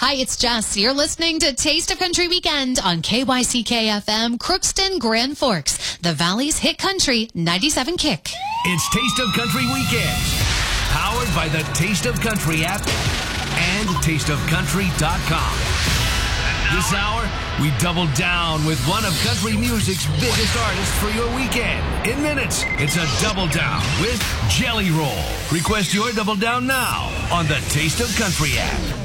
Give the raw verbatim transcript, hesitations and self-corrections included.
Hi, it's Jess. You're listening to Taste of Country Weekend on K Y C K F M, Crookston, Grand Forks, the Valley's Hit Country ninety-seven Kick. It's Taste of Country Weekend, powered by the Taste of Country app and taste of country dot com. This hour, we double down with one of country music's biggest artists for your weekend. In minutes, it's a double down with Jelly Roll. Request your double down now on the Taste of Country app.